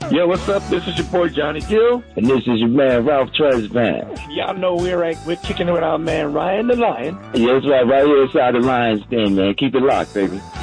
Yo, what's up? This is your boy Johnny Gill. And this is your man Ralph Tresvant. Y'all know we're kicking it with our man Ryan the Lion. Yeah, that's right here inside the Lions Den, man. Keep it locked, baby.